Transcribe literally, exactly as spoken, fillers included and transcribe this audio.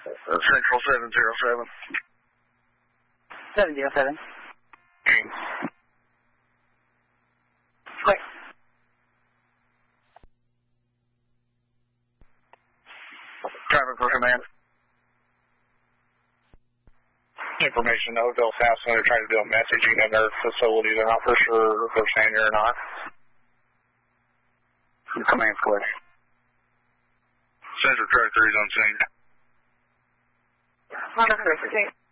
Uh, Central seven zero seven. seven zero seven. Quick. Traffic for command. Information, the hotel's house, and they're trying to do a messaging in their facility. They're not for sure if they're staying here or not. Command square. Central Track three is on scene. one hundred percent.